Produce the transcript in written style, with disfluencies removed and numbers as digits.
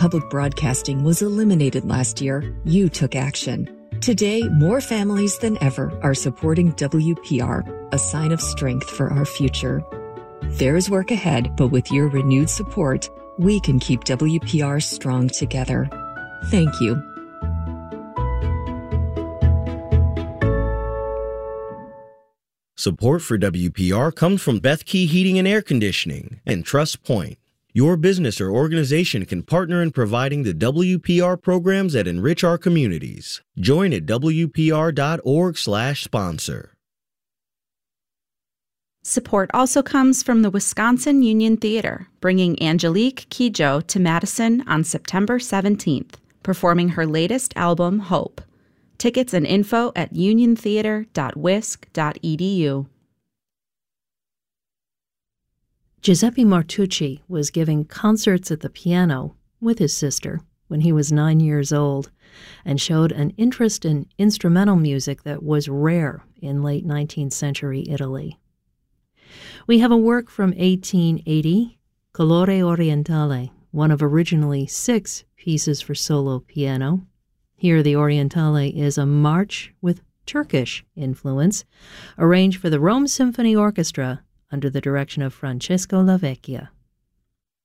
public broadcasting was eliminated last year, you took action. Today, more families than ever are supporting WPR, a sign of strength for our future. There is work ahead, but with your renewed support, we can keep WPR strong together. Thank you. Support for WPR comes from Beth Key Heating and Air Conditioning and Trust Point. Your business or organization can partner in providing the WPR programs that enrich our communities. Join at WPR.org/sponsor. Support also comes from the Wisconsin Union Theater, bringing Angelique Kidjo to Madison on September 17th, performing her latest album, Hope. Tickets and info at uniontheater.wisc.edu. Giuseppe Martucci was giving concerts at the piano with his sister when he was 9 years old and showed an interest in instrumental music that was rare in late 19th century Italy. We have a work from 1880, Colore Orientale, one of originally 6 pieces for solo piano. Here the Orientale is a march with Turkish influence, arranged for the Rome Symphony Orchestra under the direction of Francesco Lavecchia.